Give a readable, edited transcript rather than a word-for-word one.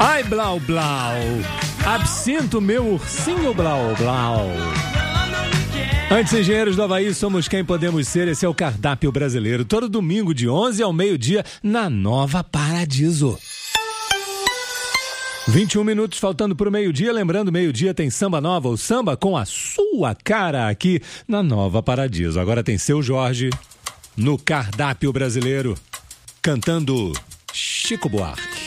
Ai, blau, blau. Absinto, meu ursinho, blau, blau. Antes, Engenheiros do Havaí, somos quem podemos ser. Esse é o Cardápio Brasileiro. Todo domingo, de 11 ao meio-dia, na Nova Paradiso. 21 minutos faltando para o meio-dia. Lembrando, meio-dia tem Samba Nova, o samba com a sua cara aqui na Nova Paradiso. Agora tem Seu Jorge no Cardápio Brasileiro, cantando Chico Buarque.